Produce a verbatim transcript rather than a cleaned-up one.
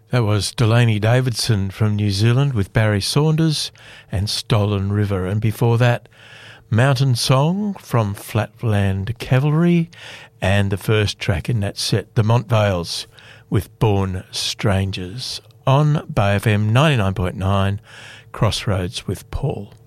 That was Delaney Davidson from New Zealand with Barry Saunders and Stolen River. And before that, Mountain Song from Flatland Cavalry, and the first track in that set, the Montvales with Born Strangers, on Bay F M ninety-nine point nine, Crossroads with Paul.